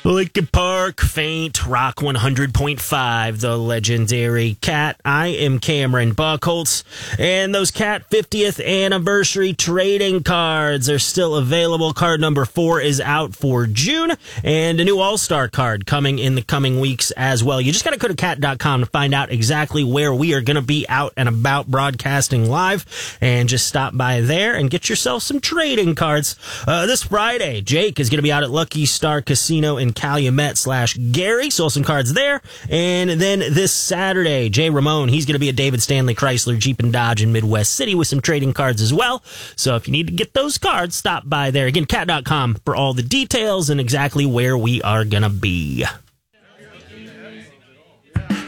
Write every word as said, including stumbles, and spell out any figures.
Lincoln Park, Faint, Rock one hundred point five, the legendary Cat. I am Cameron Buckholtz, and those Cat fiftieth anniversary trading cards are still available. Card number four is out for June, and a new All-Star card coming in the coming weeks as well. You just got to go to cat dot com to find out exactly where we are going to be out and about broadcasting live, and just stop by there and get yourself some trading cards. Uh, this Friday, Jake is going to be out at Lucky Star Casino in Calumet slash Gary. Saw some cards there. And then this Saturday, Jay Ramone, he's going to be at David Stanley Chrysler Jeep and Dodge in Midwest City with some trading cards as well. So if you need to get those cards, stop by there. Again, cat dot com for all the details and exactly where we are going to be.